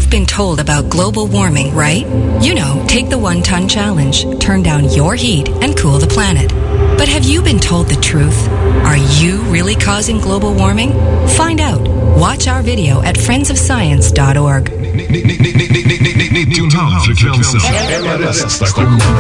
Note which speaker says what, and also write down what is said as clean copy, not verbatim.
Speaker 1: You've been told about global warming, right? You know, take the 1 ton challenge, turn down your heat, and cool the planet. But have you been told the truth? Are you really causing global warming? Find out. Watch our video at friendsofscience.org.